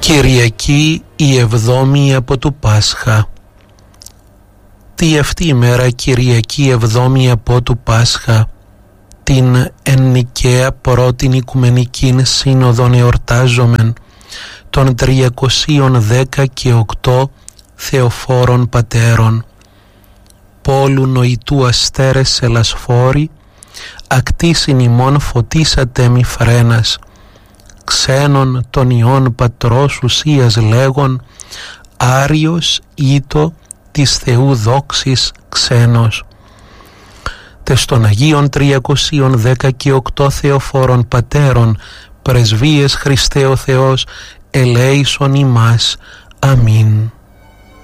Κυριακή η εβδόμη από του Πάσχα. Τι αυτή η μέρα Κυριακή εβδόμη από του Πάσχα, την εν Νικαία πρώτην Οικουμενικήν Σύνοδον εορτάζομεν των 310 και 8 Θεοφόρων Πατέρων. Πόλου νοητού αστέρες ελασφόροι, ακτήσιν ημών φωτίσατε μη φρένας, ξένων των ιών πατρός ουσίας λέγον, Άριος ήτο της Θεού δόξης ξένος. Τες των Αγίων 310 και 8 Θεοφόρων Πατέρων, πρεσβείες Χριστέ ο Θεός, ελέησον ημάς. Αμήν.